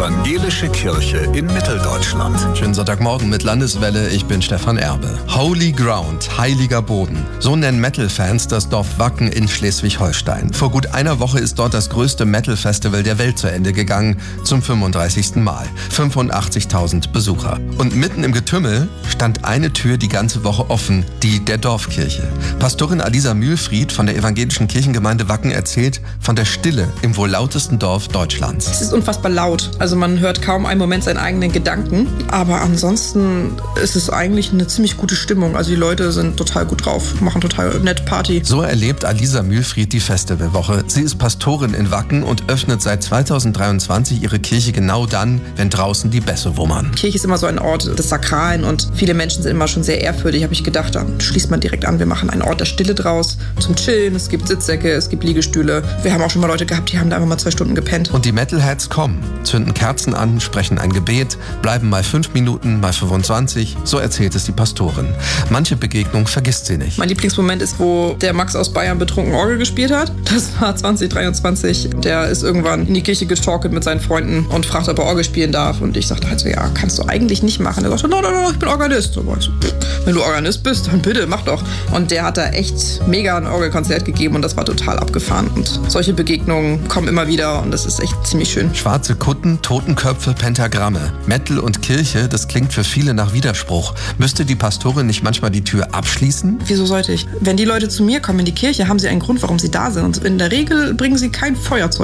Evangelische Kirche in Mitteldeutschland. Schönen Sonntagmorgen mit Landeswelle, ich bin Stefan Erbe. Holy Ground, heiliger Boden. So nennen Metal-Fans das Dorf Wacken in Schleswig-Holstein. Vor gut einer Woche ist dort das größte Metal-Festival der Welt zu Ende gegangen, zum 35. Mal. 85.000 Besucher. Und mitten im Getümmel stand eine Tür die ganze Woche offen, die der Dorfkirche. Pastorin Alisa Mühlfried von der Evangelischen Kirchengemeinde Wacken erzählt von der Stille im wohl lautesten Dorf Deutschlands. Es ist unfassbar laut. Also man hört kaum einen Moment seinen eigenen Gedanken. Aber ansonsten ist es eigentlich eine ziemlich gute Stimmung. Also die Leute sind total gut drauf, machen total nett Party. So erlebt Alisa Mühlfried die Festivalwoche. Sie ist Pastorin in Wacken und öffnet seit 2023 ihre Kirche genau dann, wenn draußen die Bässe wummern. Kirche ist immer so ein Ort des Sakralen und viele Menschen sind immer schon sehr ehrfürchtig. Habe ich gedacht, dann schließt man direkt an. Wir machen einen Ort der Stille draus zum Chillen. Es gibt Sitzsäcke, es gibt Liegestühle. Wir haben auch schon mal Leute gehabt, die haben da einfach mal 2 Stunden gepennt. Und die Metalheads kommen, zünden Kerzen an, sprechen ein Gebet, bleiben mal 5 Minuten, mal 25. So erzählt es die Pastorin. Manche Begegnung vergisst sie nicht. Mein Lieblingsmoment ist, wo der Max aus Bayern betrunken Orgel gespielt hat. Das war 2023. Der ist irgendwann in die Kirche getorkelt mit seinen Freunden und fragt, ob er Orgel spielen darf. Und ich sagte halt so, ja, kannst du eigentlich nicht machen. Er sagte, nein, ich bin Organist. So, ich so, wenn du Organist bist, dann bitte, mach doch. Und der hat da echt mega ein Orgelkonzert gegeben und das war total abgefahren. Und solche Begegnungen kommen immer wieder und das ist echt ziemlich schön. Schwarze Kutten, Totenköpfe, Pentagramme. Metal und Kirche, das klingt für viele nach Widerspruch. Müsste die Pastorin nicht manchmal die Tür abschließen? Wieso sollte ich? Wenn die Leute zu mir kommen in die Kirche, haben sie einen Grund, warum sie da sind. Und in der Regel bringen sie kein Feuerzeug